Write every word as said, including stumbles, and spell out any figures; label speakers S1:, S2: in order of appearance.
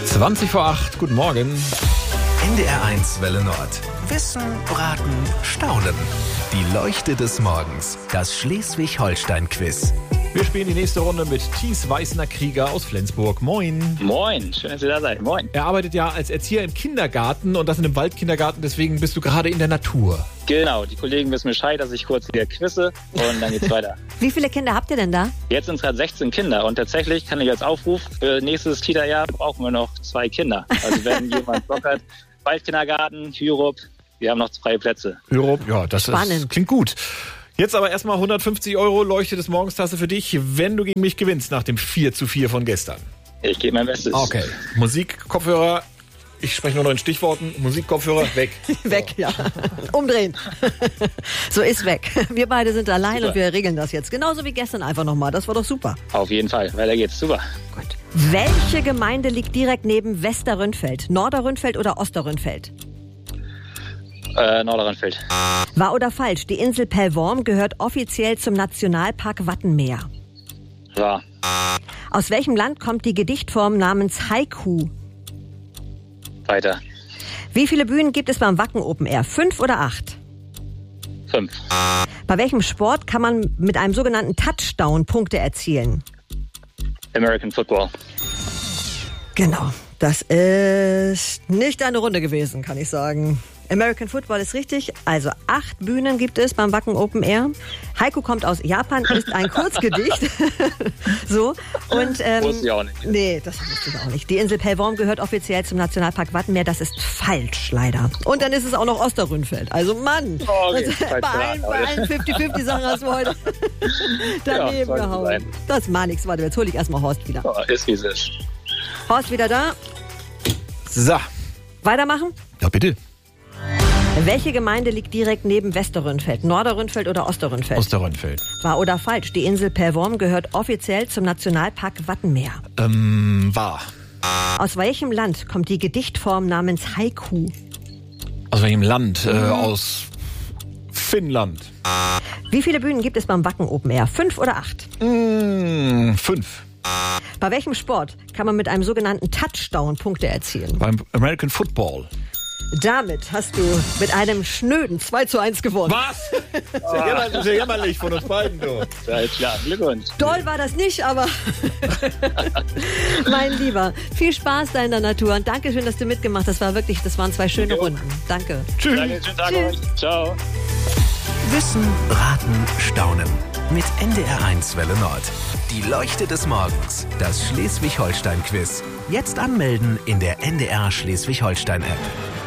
S1: zwanzig vor acht, guten Morgen.
S2: N D R eins Welle Nord. Wissen, Raten, Staunen. Die Leuchte des Morgens. Das Schleswig-Holstein-Quiz.
S1: Wir spielen die nächste Runde mit Thies Weißner-Krieger aus Flensburg. Moin.
S3: Moin, schön, dass ihr da seid. Moin.
S1: Er arbeitet ja als Erzieher im Kindergarten und das in einem Waldkindergarten, deswegen bist du gerade in der Natur.
S3: Genau, die Kollegen wissen Bescheid, dass ich kurz hier quizze und dann geht's weiter.
S4: Wie viele Kinder habt ihr denn da?
S3: Jetzt sind es gerade sechzehn Kinder und tatsächlich kann ich als Aufruf, für nächstes Kita-Jahr brauchen wir noch zwei Kinder. Also wenn jemand Bock hat, Waldkindergarten, Hyrup, wir haben noch freie Plätze.
S1: Hyrup, ja, das
S4: Spannend.
S1: Ist, klingt gut. Jetzt aber erstmal hundertfünfzig Euro Leuchte des Morgenstasse für dich, wenn du gegen mich gewinnst nach dem vier zu vier von gestern.
S3: Ich gebe mein Bestes.
S1: Okay, Musik, Kopfhörer, ich spreche nur noch in Stichworten, Musik, Kopfhörer, weg.
S4: Weg, ja. Umdrehen. So ist weg. Wir beide sind allein
S3: Super.
S4: Und wir regeln das jetzt. Genauso wie gestern einfach nochmal. Das war doch super.
S3: Auf jeden Fall, weiter geht's. Super.
S4: Gut. Welche Gemeinde liegt direkt neben Westerrönfeld? Norderrönfeld oder Osterrönfeld?
S3: Äh, Norderrönfeld.
S4: Wahr oder falsch? Die Insel Pellworm gehört offiziell zum Nationalpark Wattenmeer.
S3: Wahr.
S4: Aus welchem Land kommt die Gedichtform namens Haiku?
S3: Weiter.
S4: Wie viele Bühnen gibt es beim Wacken Open Air? Fünf oder acht?
S3: Fünf.
S4: Bei welchem Sport kann man mit einem sogenannten Touchdown Punkte erzielen?
S3: American Football.
S4: Genau. Das ist nicht eine Runde gewesen, kann ich sagen. American Football ist richtig. Also acht Bühnen gibt es beim Wacken Open Air. Haiku kommt aus Japan, ist ein Kurzgedicht. So. Und, ähm,
S3: Wusste ich auch nicht.
S4: Nee, das wusste ich auch nicht. Die Insel Pellworm gehört offiziell zum Nationalpark Wattenmeer. Das ist falsch, leider. Und dann ist es auch noch Osterrönfeld. Also Mann,
S3: Oh, okay.
S4: bei allen, bei allen fünfzig fünfzig Sachen hast du heute daneben
S3: sollte
S4: gehauen.
S3: sein.
S4: Das macht nichts. Warte, jetzt hole ich erstmal Horst wieder.
S3: Oh, ist wie es ist.
S4: Horst wieder da.
S1: So,
S4: Weitermachen?
S1: ja bitte.
S4: Welche Gemeinde liegt direkt neben Westerrönfeld? Norderrönfeld oder Osterrönfeld?
S1: Osterrönfeld.
S4: Wahr oder falsch? Die Insel Pellworm gehört offiziell zum Nationalpark Wattenmeer.
S1: Ähm, wahr.
S4: Aus welchem Land kommt die Gedichtform namens Haiku?
S1: Aus welchem Land? Äh, aus Finnland.
S4: Wie viele Bühnen gibt es beim Wacken Open Air? Fünf oder acht?
S1: Mmh, fünf.
S4: Bei welchem Sport kann man mit einem sogenannten Touchdown Punkte erzielen?
S1: Beim American Football.
S4: Damit hast du mit einem schnöden zwei zu eins gewonnen.
S1: Was? Sehr, jämmerlich, sehr jämmerlich von uns beiden, du.
S3: Ja, klar. Glückwunsch.
S4: Doll war das nicht, aber mein Lieber, viel Spaß da in der Natur und danke schön, dass du mitgemacht hast. Das war wirklich, das waren zwei schöne
S3: Jo.
S4: Runden. Danke.
S1: Tschüss.
S3: Danke, schönen Tag
S4: Tschüss.
S3: euch. Ciao.
S2: Wissen, Raten, Staunen. Mit N D R eins Welle Nord. Die Leuchte des Morgens. Das Schleswig-Holstein-Quiz. Jetzt anmelden in der N D R Schleswig-Holstein-App.